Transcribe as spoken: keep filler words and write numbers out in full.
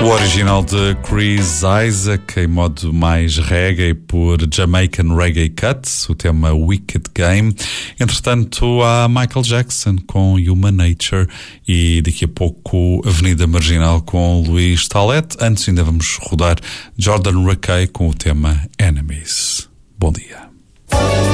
O original de Chris Isaac em modo mais reggae por Jamaican Reggae Cuts, o tema Wicked Game. Entretanto, há Michael Jackson com Human Nature e daqui a pouco Avenida Marginal com Luís Talete. Antes ainda vamos rodar Jordan Rakei com o tema Enemies. Bom dia.